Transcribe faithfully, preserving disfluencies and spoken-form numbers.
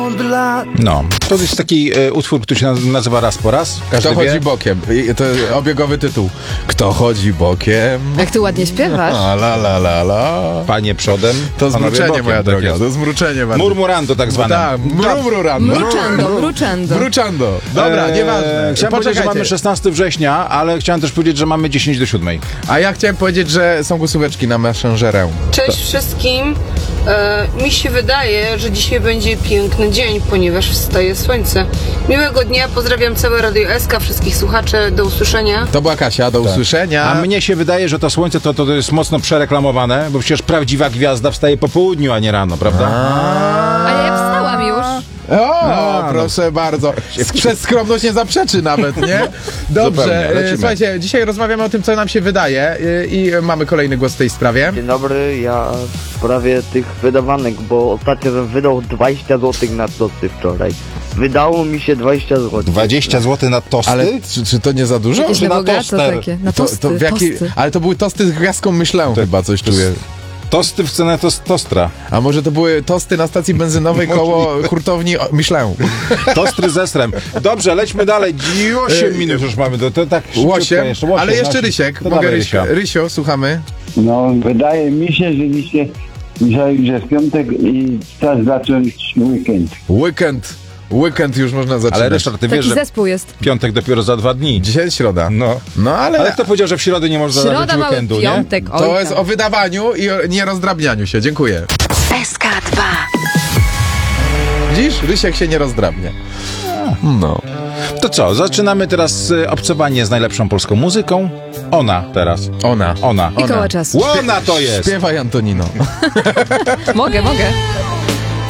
No, to jest taki e, utwór, który się nazywa Raz po raz. Każdy Kto wie. chodzi bokiem? I to obiegowy tytuł. Kto chodzi bokiem? Jak ty ładnie śpiewasz. A, la, la, la, la. Panie przodem. To panowie zmruczenie, bokiem, moja tak droga. jest. To zmruczenie bardzo. Murmurando tak zwane. Tak, mrumrurando. Mruczando, mruczando. Mruczando. Dobra, Eee, nieważne. Chciałem powiedzieć, że Poczekajcie. mamy szesnastego września, ale chciałem też powiedzieć, że mamy dziesięć do siódmej. A ja chciałem powiedzieć, że są głosóweczki na Messengerę. Cześć wszystkim. E, mi się wydaje, że dzisiaj będzie piękny dzień, ponieważ wstaje słońce. Miłego dnia, pozdrawiam całe Radio S K, wszystkich słuchaczy, do usłyszenia. To była Kasia, do usłyszenia. A mnie się wydaje, że to słońce to, to, to jest mocno przereklamowane, bo przecież prawdziwa gwiazda wstaje po południu, a nie rano, prawda? A ja wstałam już. O, A, no. proszę bardzo. Przez skromność nie zaprzeczy nawet, nie? Dobrze. Zupełnie, e, lecimy. Słuchajcie, dzisiaj rozmawiamy o tym, co nam się wydaje e, i mamy kolejny głos w tej sprawie. Dzień dobry, ja w sprawie tych wydawanek, bo ostatnio bym wydał dwadzieścia złotych na tosty wczoraj. Wydało mi się dwadzieścia złotych. dwadzieścia złotych na tosty? Ale czy, czy to nie za dużo? Jakieś Czy na na bogato toster? takie. Na To, tosty, to w jaki, tosty. ale to były tosty z gwiazdką Michelin chyba, coś czuję. Tosty w cenę tos, tostra. A może to były tosty na stacji benzynowej koło hurtowni o- Michelin? Tostry z estrem. Dobrze, lećmy dalej. osiem minut już mamy. To, to tak szybciutko Łosiem, jeszcze. Łosiem, ale jeszcze no. Rysiek. To Mogę dawaj, Ryś, Rysia. Rysio, słuchamy. No, wydaje mi się, że dzisiaj, dzisiaj że w piątek i czas zacząć weekend. Weekend. Weekend już można zaczynać. Ale Ryszard, ty wiesz, Taki że zespół jest. piątek dopiero za dwa dni. Dzisiaj jest środa. No. No ale, Ale kto powiedział, że w środę nie można Środa, zacząć mały weekendu, nie? piątek. Oj, to tam. jest o wydawaniu i o nierozdrabnianiu się. Dziękuję. S K dwa. Widzisz? Rysiek się nie rozdrabnia. No. To co, zaczynamy teraz e, obcowanie z najlepszą polską muzyką. Ona teraz. Ona. Ona. I koło czasu. Ona to jest! Śpiewaj, Antonino. Mogę, mogę.